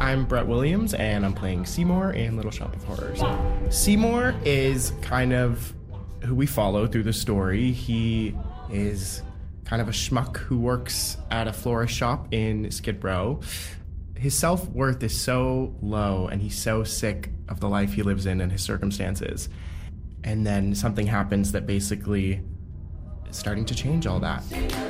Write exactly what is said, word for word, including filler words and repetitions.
I'm Brett Williams, and I'm playing Seymour in Little Shop of Horrors. Seymour is kind of who we follow through the story. He is kind of a schmuck who works at a florist shop in Skid Row. His self-worth is so low, and he's so sick of the life he lives in and his circumstances. And then something happens that basically is starting to change all that.